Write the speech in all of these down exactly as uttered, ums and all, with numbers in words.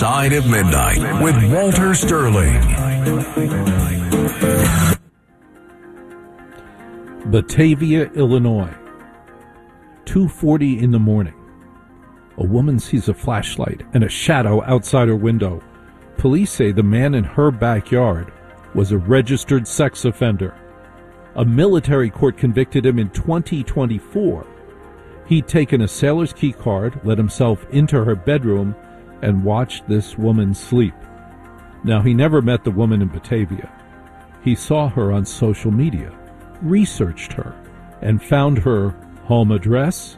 Side of Midnight with Walter Sterling. Batavia, Illinois. two forty in the morning. A woman sees a flashlight and a shadow outside her window. Police say the man in her backyard was a registered sex offender. A military court convicted him in twenty twenty-four. He'd taken a sailor's key card, let himself into her bedroom, and watched this woman sleep. Now, he never met the woman in Batavia. He saw her on social media, researched her, and found her home address,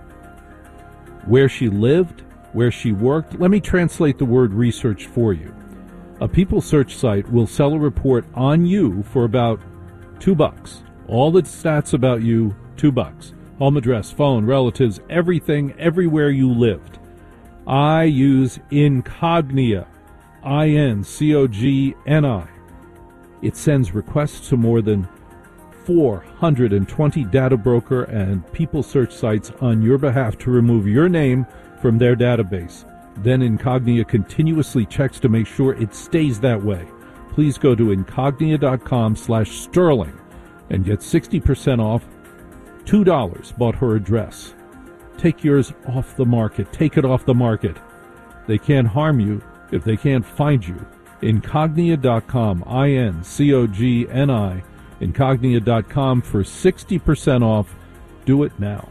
where she lived, where she worked. Let me translate the word research for you. A People search site will sell a report on you for about two bucks. All the stats about you, two bucks. Home address, phone, relatives, everything, everywhere you lived. I use Incognia, I N C O G N I. It sends requests to more than four hundred twenty data broker and People search sites on your behalf to remove your name from their database. Then Incognia continuously checks to make sure it stays that way. Please go to incognia.com slash sterling and get sixty percent off. two dollars bought her address. Take yours off the market. Take it off the market. They can't harm you if they can't find you. Incognia dot com, I N C O G N I, incognia dot com for sixty percent off. Do it now.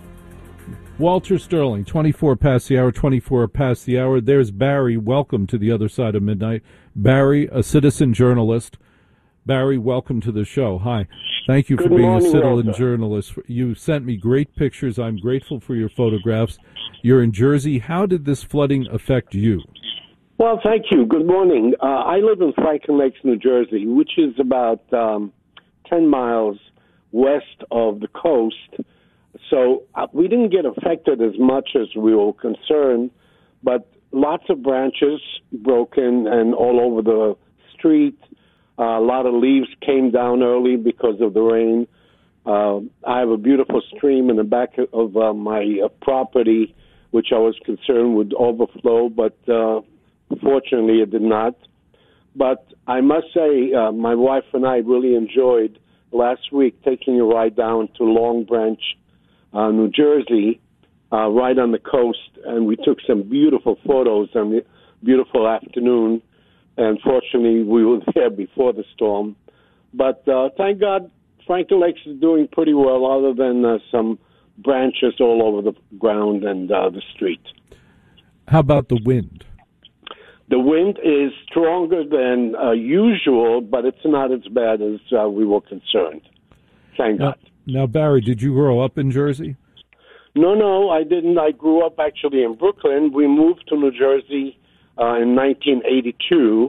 Walter Sterling, twenty-four past the hour, twenty-four past the hour. There's Barry. Welcome to the other side of midnight. Barry, a citizen journalist. Barry, welcome to the show. Hi. Thank you Good for being morning, a citizen Walter. journalist. You sent me great pictures. I'm grateful for your photographs. You're in Jersey. How did this flooding affect you? Well, thank you. Good morning. Uh, I live in Franklin Lakes, New Jersey, which is about um, ten miles west of the coast. So uh, we didn't get affected as much as we were concerned, but lots of branches broken and all over the street. Uh, a lot of leaves came down early because of the rain. Uh, I have a beautiful stream in the back of uh, my uh, property, which I was concerned would overflow, but uh, fortunately it did not. But I must say, uh, my wife and I really enjoyed last week taking a ride down to Long Branch, uh, New Jersey, uh, right on the coast, and we took some beautiful photos on the beautiful afternoon. And fortunately, we were there before the storm. But uh, thank God, Franklin Lakes is doing pretty well, other than uh, some branches all over the ground and uh, the street. How about the wind? The wind is stronger than uh, usual, but it's not as bad as uh, we were concerned. Thank Now, God. now, Barry, did you grow up in Jersey? No, no, I didn't. I grew up actually in Brooklyn. We moved to New Jersey Uh, in nineteen eighty-two,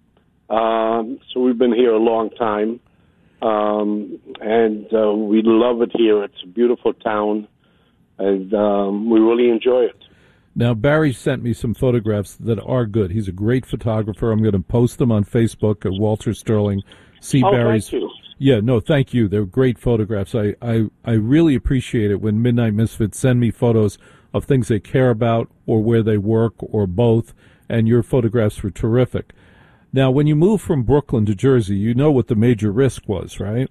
um, so we've been here a long time, um, and uh, we love it here. It's a beautiful town, and um, we really enjoy it. Now, Barry sent me some photographs that are good. He's a great photographer. I'm going to post them on Facebook at Walter Sterling. See Oh, Barry's. thank you. Yeah, no, thank you. They're great photographs. I, I, I really appreciate it when Midnight Misfits send me photos of things they care about or where they work or both. And your photographs were terrific. Now, when you moved from Brooklyn to Jersey, you know what the major risk was, right?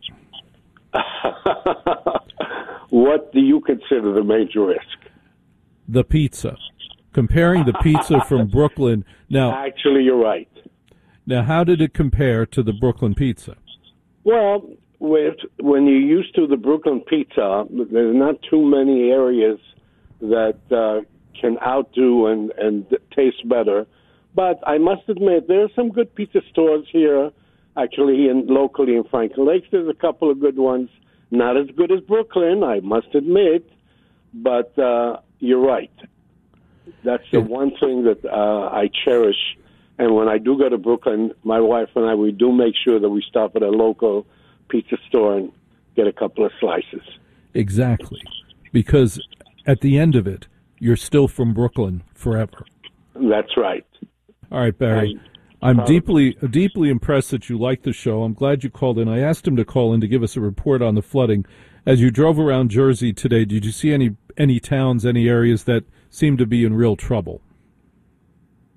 What do you consider the major risk? The pizza. Comparing the pizza from Brooklyn. Now, Actually, you're right. now, how did it compare to the Brooklyn pizza? Well, with, when you're used to the Brooklyn pizza, there's not too many areas that uh, can outdo and, and taste better. But I must admit, there are some good pizza stores here, actually, in, locally in Franklin Lakes. There's a couple of good ones. Not as good as Brooklyn, I must admit. But uh, you're right. That's the one thing that uh, I cherish. And when I do go to Brooklyn, my wife and I, we do make sure that we stop at a local pizza store and get a couple of slices. Exactly. Because at the end of it, you're still from Brooklyn forever. That's right. All right, Barry. I, I'm deeply deeply impressed that you like the show. I'm glad you called in. I asked him to call in to give us a report on the flooding. As you drove around Jersey today, did you see any any towns, any areas that seemed to be in real trouble?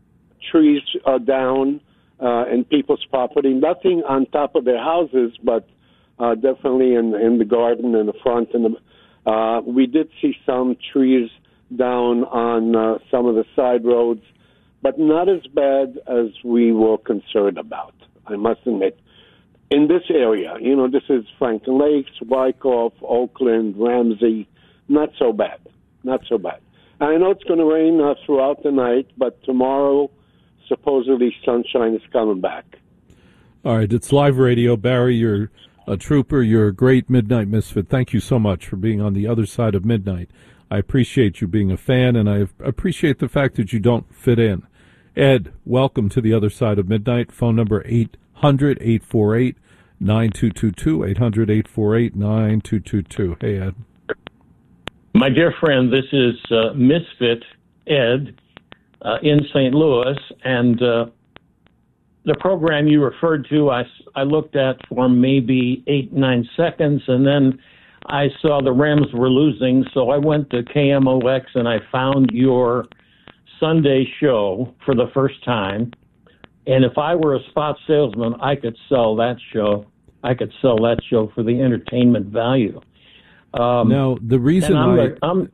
trees are down uh, in people's property. Nothing on top of their houses, but uh, definitely in, in the garden in the front. And the, uh, we did see some trees down on uh, some of the side roads, but not as bad as we were concerned about, I must admit. In this area, you know, this is Franklin Lakes, Wyckoff, Oakland, Ramsey, not so bad, not so bad. I know it's going to rain uh, throughout the night, but tomorrow, supposedly, sunshine is coming back. All right, it's live radio. Barry, you're a trooper. You're a great Midnight Misfit. Thank you so much for being on the other side of midnight. I appreciate you being a fan, and I appreciate the fact that you don't fit in. Ed, welcome to the other side of midnight. Phone number eight hundred, eight four eight, nine two two two, eight hundred, eight four eight, nine two two two. Hey, Ed. My dear friend, this is uh, Misfit Ed uh, in Saint Louis, and uh, the program you referred to, I, I looked at for maybe eight, nine seconds, and then I saw the Rams were losing, so I went to K M O X and I found your Sunday show for the first time. And if I were a spot salesman, I could sell that show. I could sell that show for the entertainment value. Um, now, the reason I'm I... A, I'm,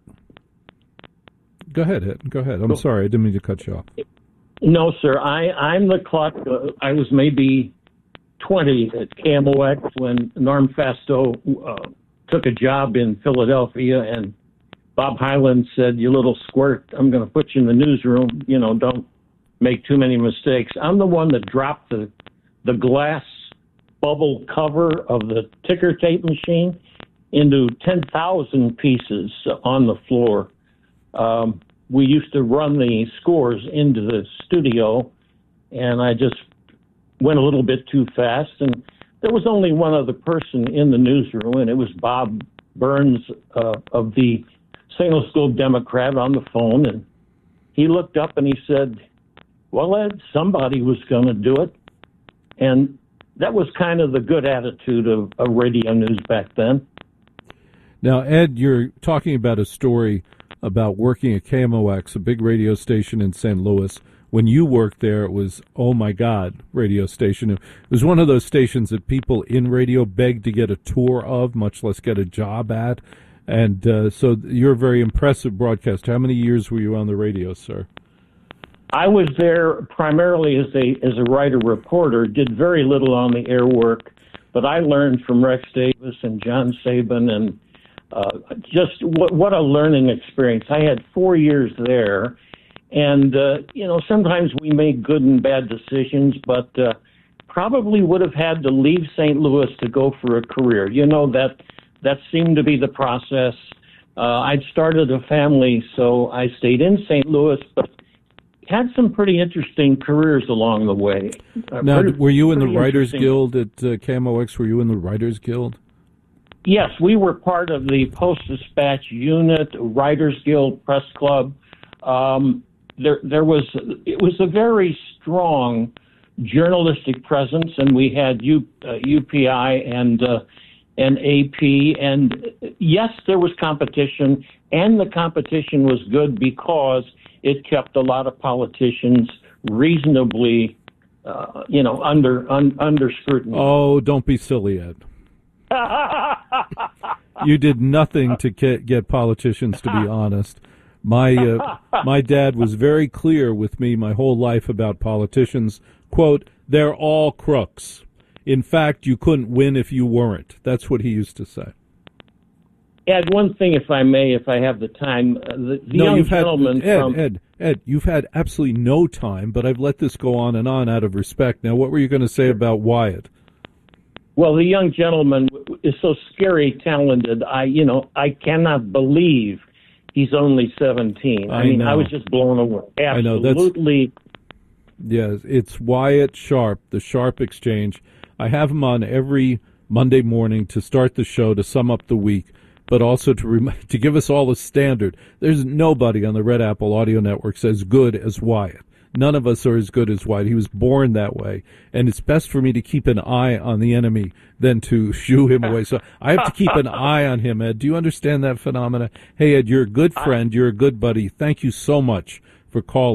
go ahead, Ed. Go ahead. I'm go, sorry. I didn't mean to cut you off. No, sir. I, I'm the clock. Uh, I was maybe twenty at K M O X when Norm Fasto uh, took a job in Philadelphia, and Bob Hyland said, "You little squirt, I'm going to put you in the newsroom. You know, don't make too many mistakes." I'm the one that dropped the the glass bubble cover of the ticker tape machine into ten thousand pieces on the floor. Um, we used to run the scores into the studio, and I just went a little bit too fast. And there was only one other person in the newsroom, and it was Bob Burns uh, of the Saint Louis Globe Democrat on the phone. And he looked up and he said, "Well, Ed, somebody was going to do it." And that was kind of the good attitude of, of radio news back then. Now, Ed, you're talking about a story about working at K M O X, a big radio station in Saint Louis. When you worked there, it was, oh, my God, radio station. It was one of those stations that people in radio begged to get a tour of, much less get a job at. And uh, so you're a very impressive broadcaster. How many years were you on the radio, sir? I was there primarily as a as a writer-reporter, did very little on the air work, but I learned from Rex Davis and John Sabin, and uh, just what, what a learning experience. I had four years there, and, uh, you know, sometimes we make good and bad decisions, but uh, probably would have had to leave Saint Louis to go for a career. You know, that that seemed to be the process. Uh, I'd started a family, so I stayed in Saint Louis, but had some pretty interesting careers along the way. Uh, now, pretty, were you in the Writers Guild at uh, K M O X? Were you in the Writers Guild? Yes, we were part of the Post-Dispatch unit, Writers Guild, Press Club. Um, there, there was it was a very strong journalistic presence, and we had U, uh, U P I and uh, and A P. And yes, there was competition, and the competition was good because it kept a lot of politicians reasonably, uh, you know, under un, under scrutiny. Oh, don't be silly, Ed. You did nothing to get, get politicians to be honest. My uh, my dad was very clear with me my whole life about politicians. Quote, "They're all crooks. In fact, you couldn't win if you weren't." That's what he used to say. Add one thing, if I may, if I have the time. Uh, the the no, young you've gentleman had, Ed, from... Ed, Ed, you've had absolutely no time, but I've let this go on and on out of respect. Now, what were you going to say about Wyatt? Well, the young gentleman is so scary talented. I, you know, I cannot believe he's only seventeen. I, I mean, know. I was just blown away. Absolutely. I know. That's, yes, it's Wyatt Sharp, the Sharp Exchange. I have him on every Monday morning to start the show, to sum up the week, but also to rem- to give us all a standard. There's nobody on the Red Apple Audio Network as good as Wyatt. None of us are as good as Wyatt. He was born that way, and it's best for me to keep an eye on the enemy than to shoo him away. So I have to keep an eye on him, Ed. Do you understand that phenomena? Hey, Ed, you're a good friend. You're a good buddy. Thank you so much for calling.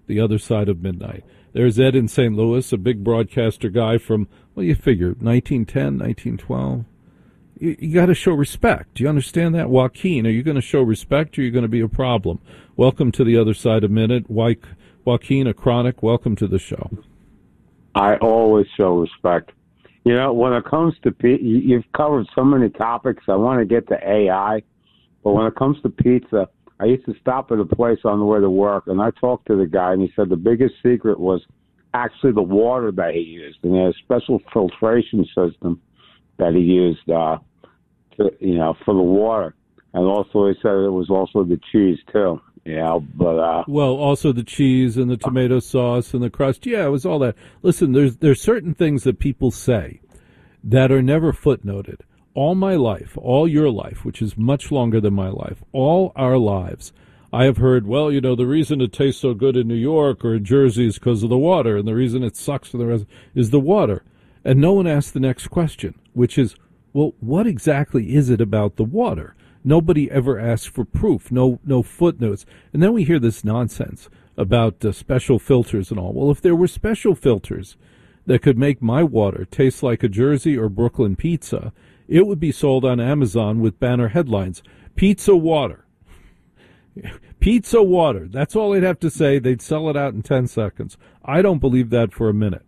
the other side of midnight. There's Ed in Saint Louis, a big broadcaster guy from, well, you figure, nineteen ten, nineteen twelve. You, you got to show respect. Do you understand that? Joaquin, are you going to show respect or are you going to be a problem? Welcome to the other side of minute. Joaquin, a chronic, welcome to the show. I always show respect. You know, when it comes to, you've covered so many topics. I want to get to A I, but when it comes to pizza, I used to stop at a place on the way to work, and I talked to the guy, and he said the biggest secret was actually the water that he used, and he had a special filtration system that he used, uh, to, you know, for the water. And also, he said it was also the cheese too. Yeah, but uh, well, also the cheese and the tomato sauce and the crust. Yeah, it was all that. Listen, there's there's certain things that people say that are never footnoted. All my life, all your life, which is much longer than my life, all our lives, I have heard, well, you know, the reason it tastes so good in New York or in Jersey is because of the water, and the reason it sucks for the rest is the water. And no one asks the next question, which is, well, what exactly is it about the water? Nobody ever asks for proof, no no footnotes. And then we hear this nonsense about uh, special filters and all. Well, if there were special filters that could make my water taste like a Jersey or Brooklyn pizza, it would be sold on Amazon with banner headlines, Pizza Water. Pizza Water. That's all they'd have to say. They'd sell it out in ten seconds. I don't believe that for a minute.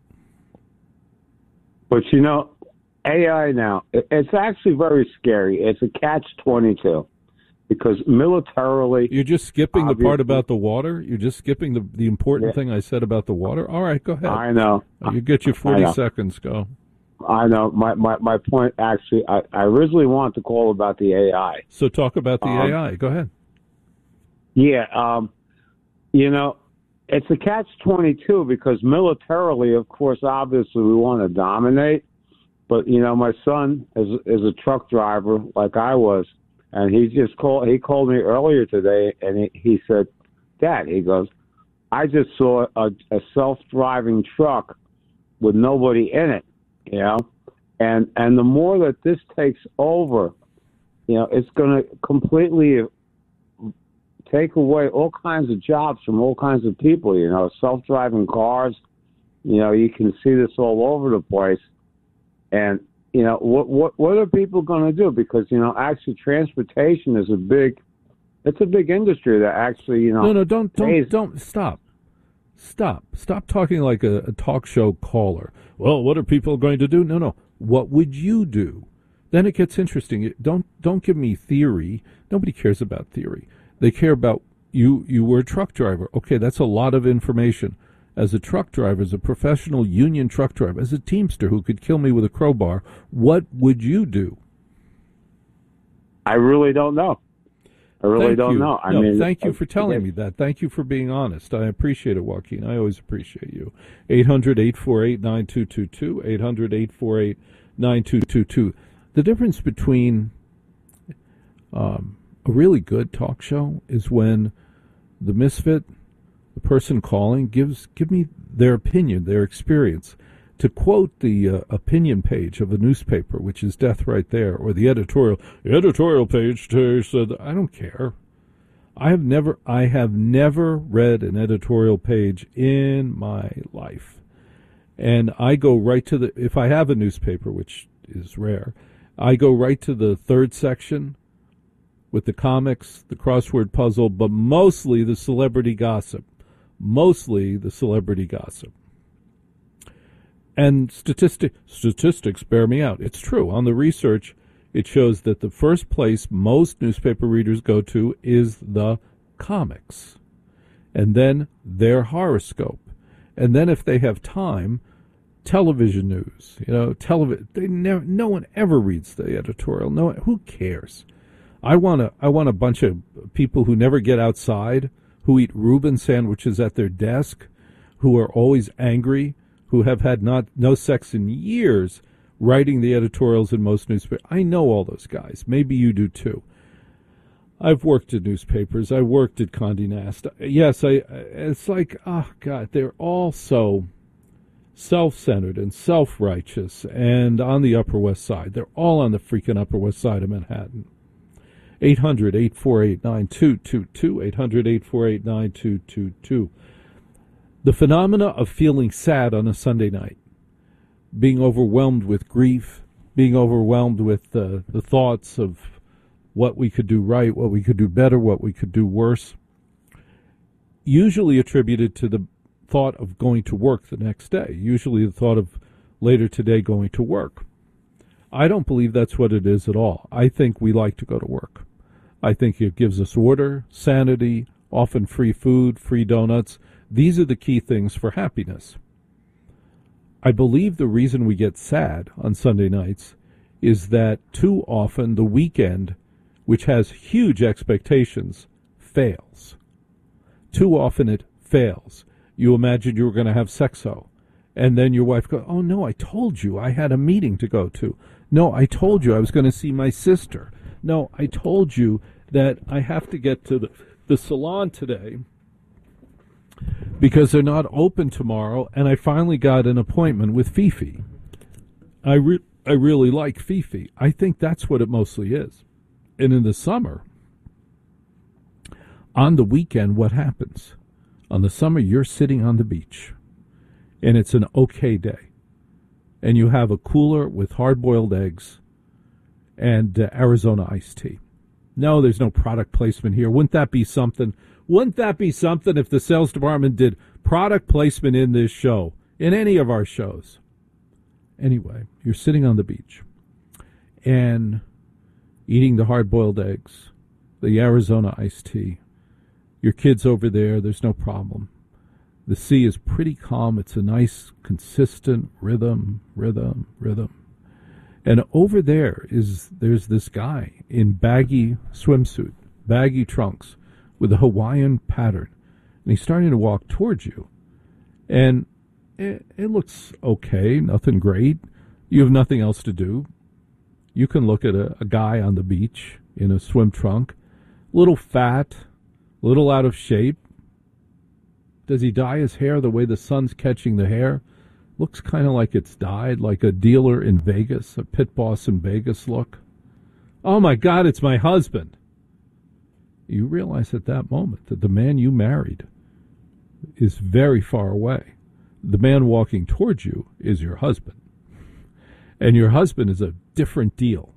But, you know, A I now, it's actually very scary. It's a catch twenty-two because militarily... You're just skipping the part about the water? You're just skipping the, the important yeah. thing I said about the water? All right, go ahead. I know. You get your forty seconds. Go. I know. My, my, my point, actually, I, I originally wanted to call about the A I. So talk about the um, A I. Go ahead. Yeah. Um, you know, it's a catch twenty-two because militarily, of course, obviously we want to dominate. But, you know, my son is, is a truck driver like I was. And he just called, he called me earlier today and he, he said, Dad, he goes, I just saw a, a self-driving truck with nobody in it. You know, and and the more that this takes over, you know, it's going to completely take away all kinds of jobs from all kinds of people. You know, self-driving cars. You know, you can see this all over the place. And you know, what what what are people going to do? Because you know, actually, transportation is a big, it's a big industry that actually, you know. No, no, don't don't pays. don't stop. Stop. Stop talking like a, a talk show caller. Well, what are people going to do? No, no. What would you do? Then it gets interesting. Don't don't give me theory. Nobody cares about theory. They care about you. You were a truck driver. Okay, that's a lot of information. As a truck driver, as a professional union truck driver, as a teamster who could kill me with a crowbar, what would you do? I really don't know. I really thank don't you. know. I no, mean, thank you for telling me that. Thank you for being honest. I appreciate it, Joaquin. I always appreciate you. eight hundred, eight four eight, nine two two two, eight hundred, eight four eight, nine two two two. The difference between um, a really good talk show is when the misfit, the person calling, gives give me their opinion, their experience. To quote the uh, opinion page of a newspaper, which is death right there, or the editorial, the editorial page said, I don't care. I have never, I have never read an editorial page in my life, and I go right to the. If I have a newspaper, which is rare, I go right to the third section with the comics, the crossword puzzle, but mostly the celebrity gossip, mostly the celebrity gossip. And statistic, statistics bear me out. It's true. On the research, it shows that the first place most newspaper readers go to is the comics, and then their horoscope, and then if they have time, television news. You know, television. They never. No one ever reads the editorial. No, who cares? I want a. I want a bunch of people who never get outside, who eat Reuben sandwiches at their desk, who are always angry, who have had not no sex in years, writing the editorials in most newspapers. I know all those guys. Maybe you do too. I've worked at newspapers. I worked at Condé Nast. Yes, I. It's like, oh God, they're all so self-centered and self-righteous, and on the Upper West Side. They're all on the freaking Upper West Side of Manhattan. eight hundred, eight four eight, nine two two two, eight hundred, eight four eight, nine two two two. The phenomena of feeling sad on a Sunday night, being overwhelmed with grief, being overwhelmed with uh, the thoughts of what we could do right, what we could do better, what we could do worse, usually attributed to the thought of going to work the next day, usually the thought of later today going to work. I don't believe that's what it is at all. I think we like to go to work. I think it gives us order, sanity, often free food, free donuts. These are the key things for happiness. I believe the reason we get sad on Sunday nights is that too often the weekend, which has huge expectations, fails. Too often it fails. You imagine you were going to have sexo, and then your wife goes, oh, no, I told you I had a meeting to go to. No, I told you I was going to see my sister. No, I told you that I have to get to the, the salon today because they're not open tomorrow, and I finally got an appointment with Fifi. I, re- I really like Fifi. I think that's what it mostly is. And in the summer, on the weekend, what happens? On the summer, you're sitting on the beach, and it's an okay day, and you have a cooler with hard-boiled eggs and uh, Arizona iced tea. No, there's no product placement here. Wouldn't that be something? Wouldn't that be something if the sales department did product placement in this show, in any of our shows? Anyway, you're sitting on the beach and eating the hard-boiled eggs, the Arizona iced tea. Your kid's over there. There's no problem. The sea is pretty calm. It's a nice, consistent rhythm, rhythm, rhythm. And over there is there's this guy in baggy swimsuit, baggy trunks, with a Hawaiian pattern. And he's starting to walk towards you. And it, it looks okay, nothing great. You have nothing else to do. You can look at a, a guy on the beach in a swim trunk, a little fat, a little out of shape. Does he dye his hair the way the sun's catching the hair? Looks kind of like it's dyed, like a dealer in Vegas, a pit boss in Vegas look. Oh my God, it's my husband. You realize at that moment that the man you married is very far away. The man walking towards you is your husband. And your husband is a different deal.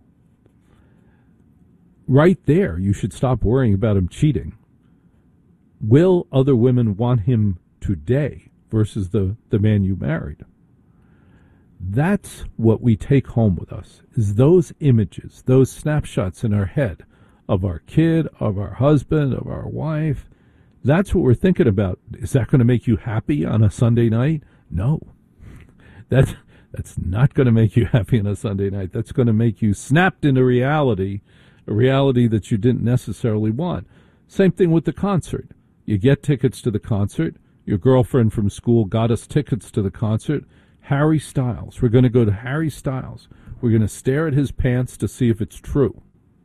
Right there, you should stop worrying about him cheating. Will other women want him today versus the, the man you married? That's what we take home with us, is those images, those snapshots in our head of our kid, of our husband, of our wife. That's what we're thinking about. Is that going to make you happy on a Sunday night? No. That's, that's not going to make you happy on a Sunday night. That's going to make you snapped into reality, a reality that you didn't necessarily want. Same thing with the concert. You get tickets to the concert. Your girlfriend from school got us tickets to the concert. Harry Styles. We're going to go to Harry Styles. We're going to stare at his pants to see if it's true.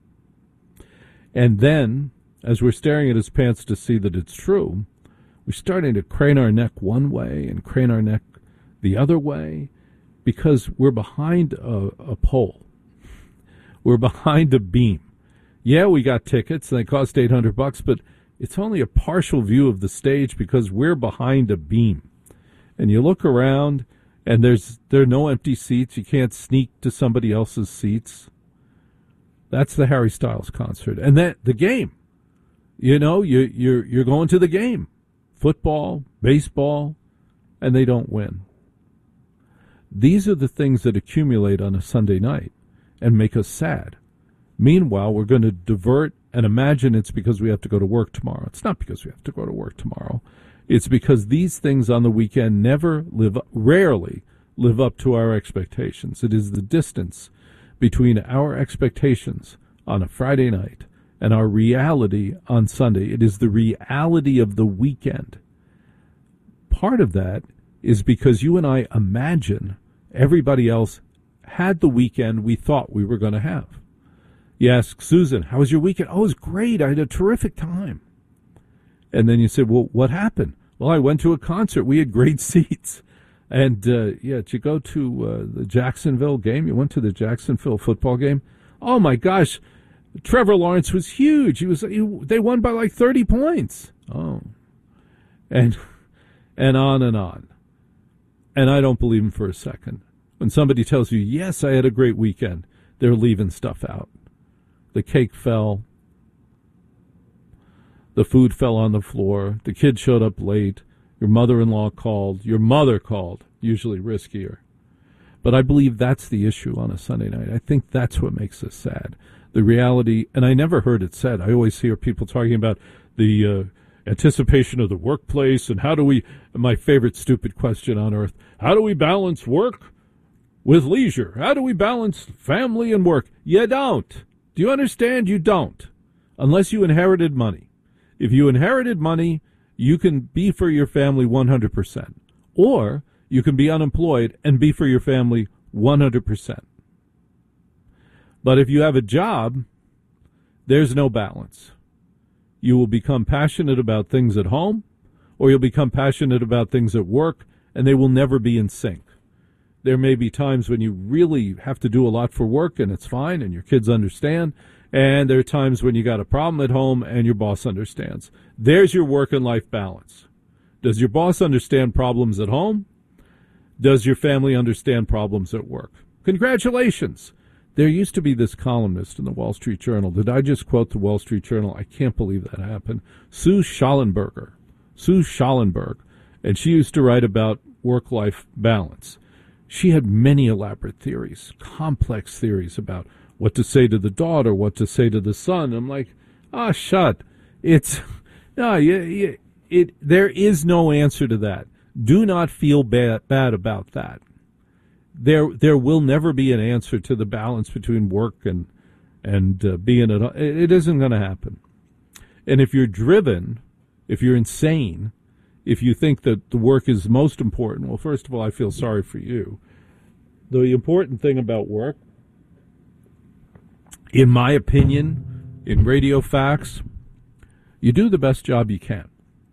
And then, as we're staring at his pants to see that it's true, we're starting to crane our neck one way and crane our neck the other way because we're behind a, a pole. We're behind a beam. Yeah, we got tickets, and they cost eight hundred bucks, but it's only a partial view of the stage because we're behind a beam. And you look around, and there's there are no empty seats. You can't sneak to somebody else's seats. That's the Harry Styles concert. And then the game. You know, you, you're, you're going to the game. Football, baseball, and they don't win. These are the things that accumulate on a Sunday night and make us sad. Meanwhile, we're going to divert and imagine it's because we have to go to work tomorrow. It's not because we have to go to work tomorrow. It's because these things on the weekend never live, rarely live up to our expectations. It is the distance between our expectations on a Friday night and our reality on Sunday. It is the reality of the weekend. Part of that is because you and I imagine everybody else had the weekend we thought we were going to have. You ask Susan, how was your weekend? Oh, it was great. I had a terrific time. And then you say, well, what happened? Well, I went to a concert. We had great seats. And, uh, yeah, did you go to uh, the Jacksonville game? You went to the Jacksonville football game? Oh, my gosh. Trevor Lawrence was huge. He was. He, they won by like thirty points. Oh. And and on and on. And I don't believe them for a second. When somebody tells you, yes, I had a great weekend, they're leaving stuff out. The cake fell. The food fell on the floor. The kid showed up late. Your mother-in-law called. Your mother called, usually riskier. But I believe that's the issue on a Sunday night. I think that's what makes us sad. The reality, and I never heard it said. I always hear people talking about the uh, anticipation of the workplace and how do we, my favorite stupid question on earth, how do we balance work with leisure? How do we balance family and work? You don't. Do you understand? You don't. Unless you inherited money. If you inherited money, you can be for your family one hundred percent. Or you can be unemployed and be for your family one hundred percent. But if you have a job, there's no balance. You will become passionate about things at home, or you'll become passionate about things at work, and they will never be in sync. There may be times when you really have to do a lot for work, and it's fine, and your kids understand, and there are times when you got a problem at home, and your boss understands. There's your work and life balance. Does your boss understand problems at home? Does your family understand problems at work? Congratulations. There used to be this columnist in the Wall Street Journal. Did I just quote the Wall Street Journal? I can't believe that happened. Sue Schallenberger. Sue Schallenberg. And she used to write about work-life balance. She had many elaborate theories, complex theories about what to say to the daughter, what to say to the son. I'm like, ah, oh, shut. It's, no, you, you, it, there is no answer to that. Do not feel bad, bad about that. There, there will never be an answer to the balance between work and and uh, being at home. It isn't going to happen. And if you're driven, if you're insane, if you think that the work is most important, well, first of all, I feel sorry for you. The important thing about work, in my opinion, in Radio Facts, you do the best job you can.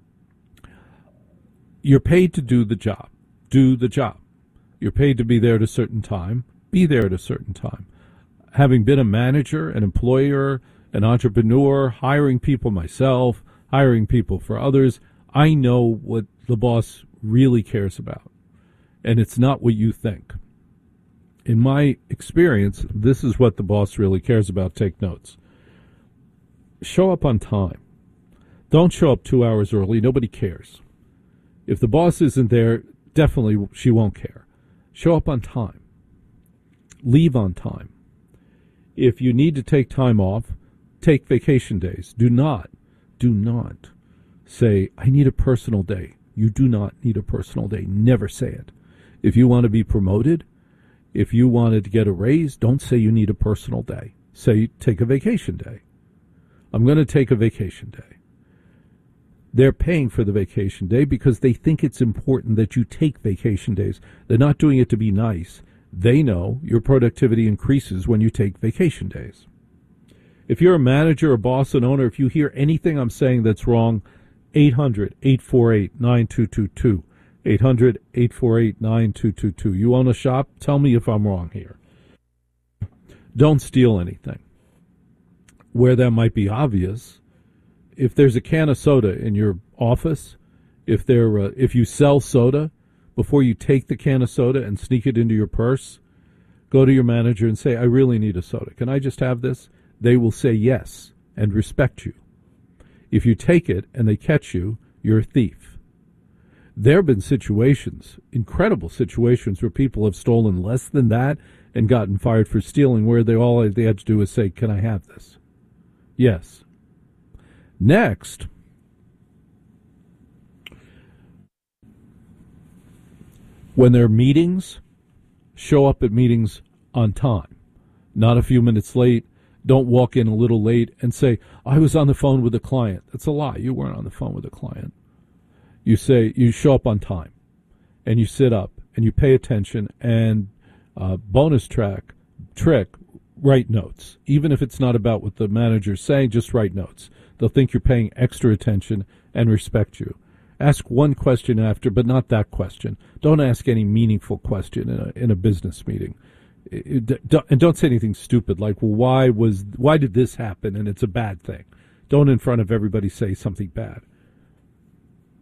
You're paid to do the job. Do the job. You're paid to be there at a certain time. Be there at a certain time. Having been a manager, an employer, an entrepreneur, hiring people myself, hiring people for others, I know what the boss really cares about. And it's not what you think. In my experience, this is what the boss really cares about. Take notes. Show up on time. Don't show up two hours early. Nobody cares. If the boss isn't there, definitely she won't care. Show up on time. Leave on time. If you need to take time off, take vacation days. Do not, do not say, I need a personal day. You do not need a personal day. Never say it. If you want to be promoted, if you wanted to get a raise, don't say you need a personal day. Say, take a vacation day. I'm going to take a vacation day. They're paying for the vacation day because they think it's important that you take vacation days. They're not doing it to be nice. They know your productivity increases when you take vacation days. If you're a manager, a boss, an owner, if you hear anything I'm saying that's wrong, eight hundred, eight four eight, nine two two two. eight hundred, eight four eight, nine two two two. You own a shop? Tell me if I'm wrong here. Don't steal anything. Where that might be obvious, if there's a can of soda in your office, if there, uh, if you sell soda, before you take the can of soda and sneak it into your purse, go to your manager and say, I really need a soda. Can I just have this? They will say yes and respect you. If you take it and they catch you, you're a thief. There have been situations, incredible situations, where people have stolen less than that and gotten fired for stealing, where they all they had to do is say, can I have this? Yes. Next, when there are meetings, show up at meetings on time, not a few minutes late. Don't walk in a little late and say, I was on the phone with a client. That's a lie. You weren't on the phone with a client. You say, you show up on time, and you sit up, and you pay attention, and uh, bonus track, trick, write notes. Even if it's not about what the manager's saying, just write notes. They'll think you're paying extra attention and respect you. Ask one question after, but not that question. Don't ask any meaningful question in a, in a business meeting. It, it, and don't say anything stupid like, well, why was, why did this happen and it's a bad thing? Don't in front of everybody say something bad.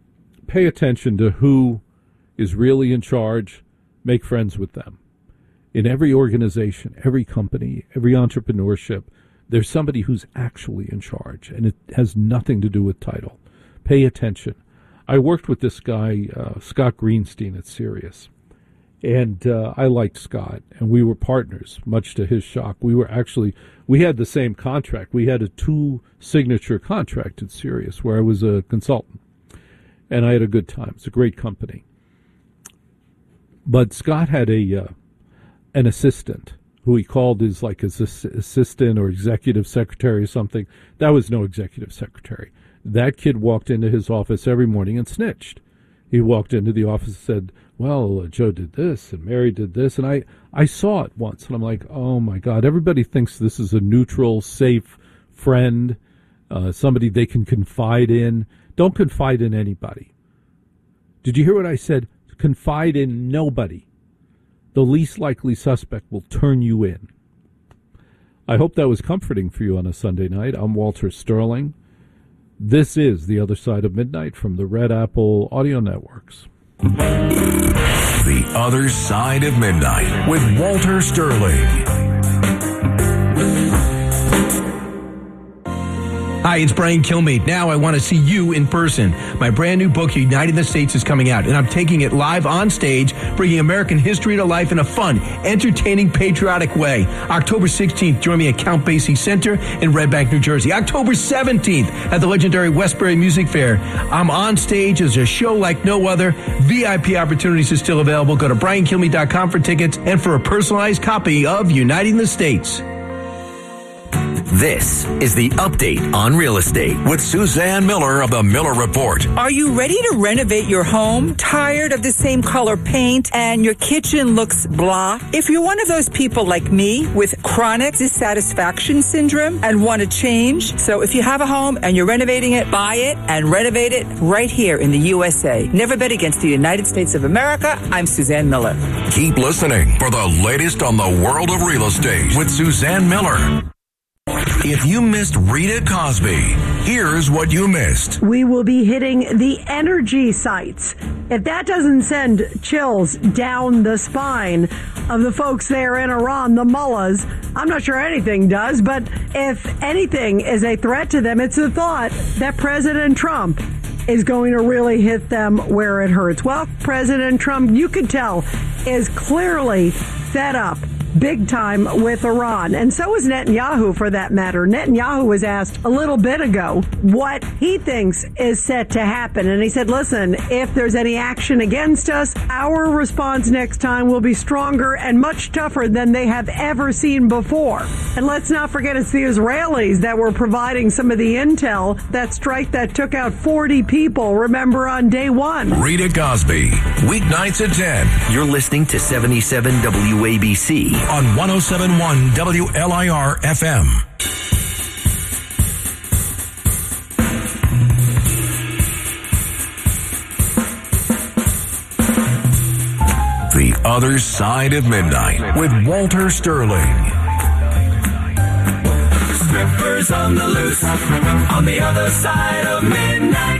pay attention to who is really in charge. Make friends with them. In every organization, every company, every entrepreneurship, there's somebody who's actually in charge, and it has nothing to do with title. Pay attention. I worked with this guy, uh, Scott Greenstein at Sirius, and uh, I liked Scott, and we were partners, much to his shock. We were actually, we had the same contract. We had a two-signature contract at Sirius where I was a consultant, and I had a good time. It's a great company. But Scott had a uh, an assistant who he called his like his assistant or executive secretary or something. That was no executive secretary. That kid walked into his office every morning and snitched. He walked into the office and said, well, uh, Joe did this and Mary did this. And I, I saw it once, and I'm like, oh, my God. Everybody thinks this is a neutral, safe friend, uh, somebody they can confide in. Don't confide in anybody. Did you hear what I said? Confide in nobody. The least likely suspect will turn you in. I hope that was comforting for you on a Sunday night. I'm Walter Sterling. This is The Other Side of Midnight from the Red Apple Audio Networks. The Other Side of Midnight with Walter Sterling. Hi, it's Brian Kilmeade. Now I want to see you in person. My brand new book, Uniting the States, is coming out, and I'm taking it live on stage, bringing American history to life in a fun, entertaining, patriotic way. October sixteenth, join me at Count Basie Center in Red Bank, New Jersey. October seventeenth, at the legendary Westbury Music Fair. I'm on stage as a show like no other. V I P opportunities are still available. Go to brian kilmeade dot com for tickets and for a personalized copy of Uniting the States. This is the update on real estate with Suzanne Miller of the Miller Report. Are you ready to renovate your home? Tired of the same color paint and your kitchen looks blah? If you're one of those people like me with chronic dissatisfaction syndrome and want to change, so if you have a home and you're renovating it, buy it and renovate it right here in the U S A. Never bet against the United States of America. I'm Suzanne Miller. Keep listening for the latest on the world of real estate with Suzanne Miller. If you missed Rita Cosby, here's what you missed. We will be hitting the energy sites. If that doesn't send chills down the spine of the folks there in Iran, the mullahs, I'm not sure anything does, but if anything is a threat to them, it's the thought that President Trump is going to really hit them where it hurts. Well, President Trump, you could tell, is clearly fed up big time with Iran. And so is Netanyahu, for that matter. Netanyahu was asked a little bit ago what he thinks is set to happen. And he said, listen, if there's any action against us, our response next time will be stronger and much tougher than they have ever seen before. And let's not forget, it's the Israelis that were providing some of the intel, that strike that took out forty people, remember, on day one. Rita Cosby, weeknights at ten. You're listening to seventy-seven W A B C. On one oh seven point one W L I R F M. The Other Side of Midnight with Walter Sterling. Strippers on the loose, on the other side of midnight.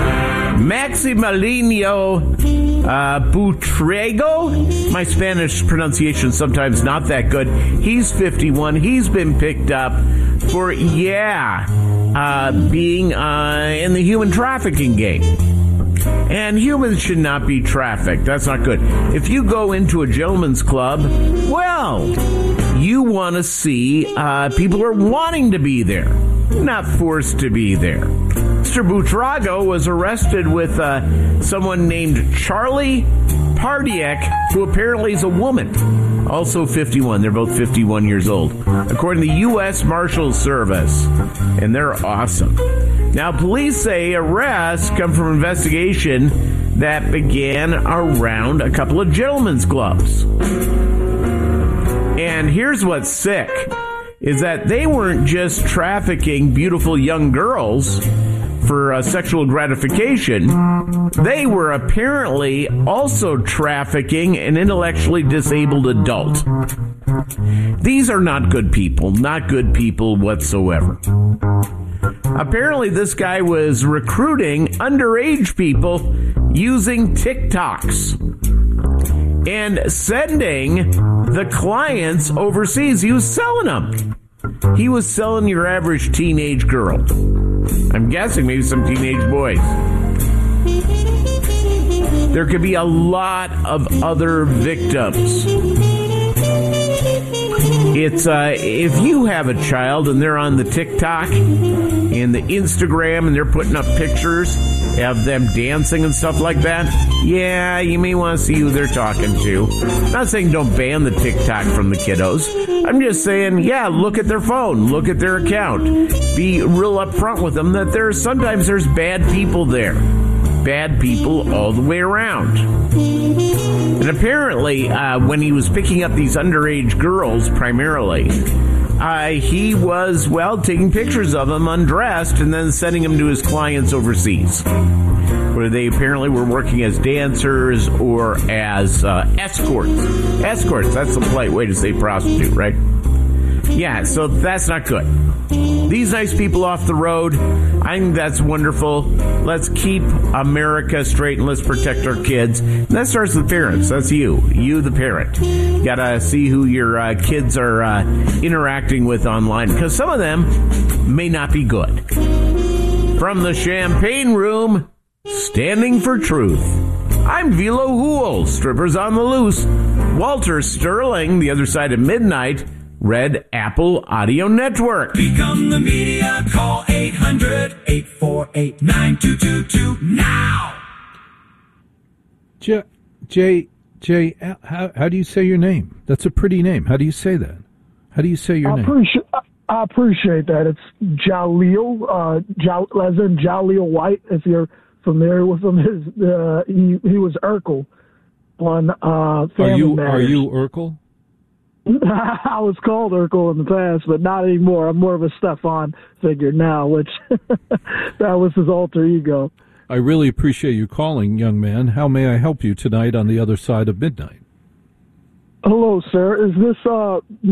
Maximiliano uh, Buitrago. My Spanish pronunciation is sometimes not that good. He's fifty-one. He's been picked up for, yeah, uh, being uh, in the human trafficking game. And humans should not be trafficked. That's not good. If you go into a gentleman's club, well, you want to see uh, people are wanting to be there, not forced to be there. Mister Buitrago was arrested with uh, someone named Charlie Pardiak, who apparently is a woman, also fifty-one. They're both fifty-one years old, according to the U S Marshals Service, and they're awesome. Now, police say arrests come from an investigation that began around a couple of gentlemen's clubs. And here's what's sick, is that they weren't just trafficking beautiful young girls for uh, sexual gratification. They were apparently also trafficking an intellectually disabled adult. These are not good people, not good people whatsoever. Apparently, this guy was recruiting underage people using TikToks and sending the clients overseas. He was selling them. He was selling your average teenage girl. I'm guessing maybe some teenage boys. There could be a lot of other victims. It's uh, if you have a child and they're on the TikTok and the Instagram and they're putting up pictures of them dancing and stuff like that, yeah, you may want to see who they're talking to. I'm not saying don't ban the TikTok from the kiddos. I'm just saying, yeah, look at their phone, look at their account. Be real upfront with them that there's sometimes there's bad people there. Bad people all the way around. And apparently, uh, when he was picking up these underage girls primarily, uh, he was, well, taking pictures of them undressed and then sending them to his clients overseas, where they apparently were working as dancers or as uh, escorts. Escorts, that's the polite way to say prostitute, right? Yeah, so that's not good. These nice people off the road, I think that's wonderful. Let's keep America straight and let's protect our kids. And that starts with parents. That's you. You, the parent. You gotta see who your uh, kids are uh, interacting with online, because some of them may not be good. From the Champagne Room, standing for truth, I'm Velo Hool, strippers on the loose. Walter Sterling, the other side of midnight. Red Apple Audio Network. Become the media. Call eight hundred, eight four eight, nine two two two now. Jay, Jay, Jay how, how do you say your name? That's a pretty name. How do you say that? How do you say your I name? Appreciate, I appreciate that. It's Jaleel, uh, Jal, as in Jaleel White, if you're familiar with him. His, uh, he, he was Urkel on uh, Family Are you, Matters. are you Urkel? I was called Urkel in the past, but not anymore. I'm more of a Stefan figure now, which that was his alter ego. I really appreciate you calling, young man. How may I help you tonight on the other side of midnight? Hello, sir. Is this uh